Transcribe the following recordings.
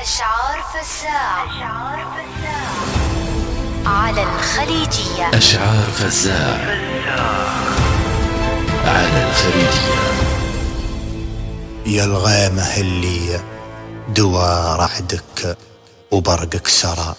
أشعار فزاع على الخليجية. أشعار فزاع على الخليجية. يا الغيمة اللي دوا رعدك وبرقك سرى،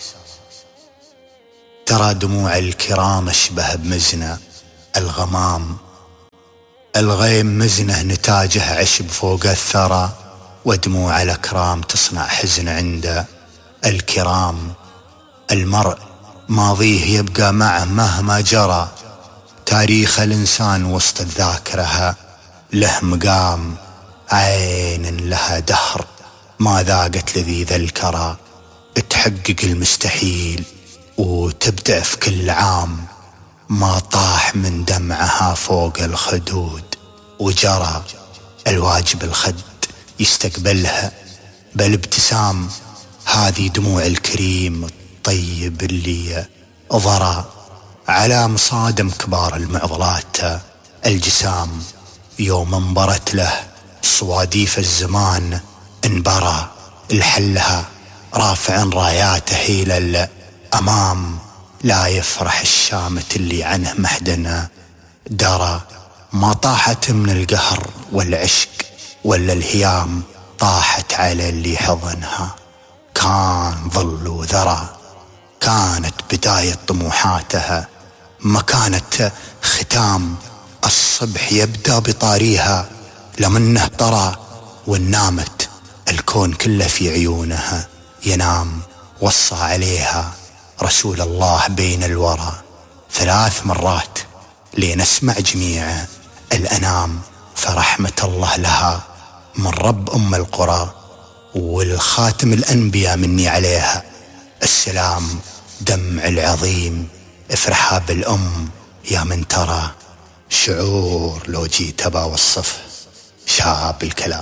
ترى دموع الكرام اشبه بمزنة الغمام. الغيم مزنه نتاجه عشب فوق الثرى، ودموع الأكرام تصنع حزن عند الكرام. المرء ماضيه يبقى معه مهما جرى، تاريخ الإنسان وسط الذاكرة له مقام. عين لها دهر ما ذاقت لذيذ الكرى، تحقق المستحيل وتبدأ في كل عام. ما طاح من دمعها فوق الخدود وجرى، الواجب الخد يستقبلها بالابتسام. هذه دموع الكريم الطيب اللي ضرى على مصادم كبار المعضلات الجسام. يوم انبرت له صواديف الزمان انبرى، الحلها رافع راياته إلى الأمام. لا يفرح الشامت اللي عنه محدنا درى، ما طاحت من القهر والعشق ولا الهيام، طاحت على اللي حضنها كان ظل وذرى. كانت بداية طموحاتها ما كانت ختام، الصبح يبدأ بطاريها لمنه طرى. ونامت الكون كله في عيونها ينام، وصى عليها رسول الله بين الورى 3 مرات لنسمع جميع الأنام. فرحمة الله لها من رب أم القرى، والخاتم الأنبياء مني عليها السلام. دمع العظيم افرحها بالأم يا من ترى، شعور لو جيت بوصفه شاب الكلام.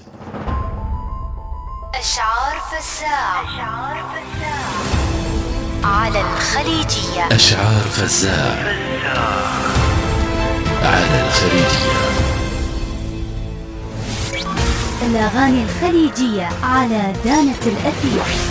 أشعار فزاع على الخليجية. أشعار فزاع على الخليجية. الأغاني الخليجية على دانة الأثير.